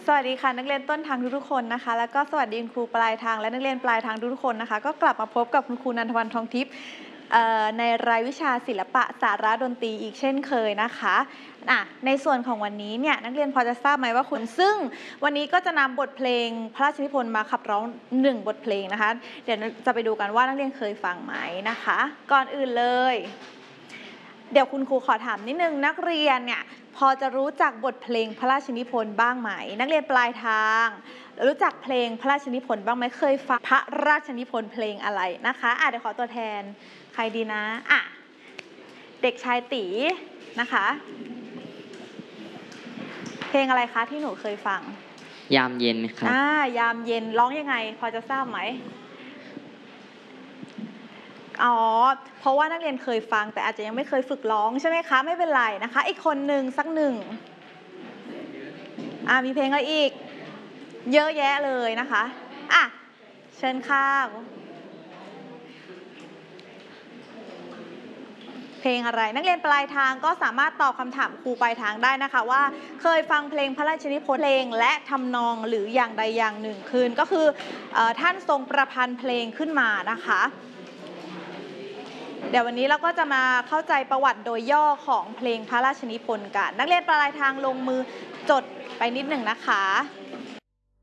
สวัสดีค่ะนักเรียนต้นทางทุกๆคนนะคะแล้วก็สวัสดีคุณครูปลายทางและนักเรียนปลายทางทุกๆคนนะคะก็กลับมาพบกับคุณครูนันทวรรณทองทิพย์ในรายวิชาศิลปะสาระดนตรีอีกเช่นเคยนะคะในส่วนของวันนี้เนี่ยนักเรียนพอจะทราบไหมว่าคุณซึ่งวันนี้ก็จะนำบทเพลงพระราชนิพนธ์มาขับร้อง1บทเพลงนะคะเดี๋ยวจะไปดูกันว่านักเรียนเคยฟังไหมนะคะก่อนอื่นเลยเดี๋ยวคุณครูขอถามนิดนึงนักเรียนเนี่ยพอจะรู้จักบทเพลงพระราชนิพนธ์บ้างไหมนักเรียนปลายทางรู้จักเพลงพระราชนิพนธ์บ้างไหมเคยฟังพระราชนิพนธ์เพลงอะไรนะคะเดี๋ยวขอตัวแทนใครดีนะเด็กชายตีนะคะเพลงอะไรคะที่หนูเคยฟังยามเย็นครับยามเย็นร้องยังไงพอจะทราบไหมเพราะว่านักเรียนเคยฟังแต่อาจจะยังไม่เคยฝึกร้องใช่ไหมคะไม่เป็นไรนะคะอีกคนหนึ่งสักหนึ่งมีเพลงอะไรอีกเยอะแยะเลยนะคะเชิญค่ะเพลงอะไรนักเรียนปลายทางก็สามารถตอบคำถามครูปลายทางได้นะคะว่าเคยฟังเพลงพระราชนิพนธ์เพลงและทำนองหรืออย่างใดอย่างหนึ่งคืนก็คือท่านทรงประพันธ์เพลงขึ้นมานะคะเดี๋ยววันนี้เราก็จะมาเข้าใจประวัติโดยย่อของเพลงพระราชนิพนธ์กันนักเรียนปลายทางลงมือจดไปนิดหนึ่งนะคะ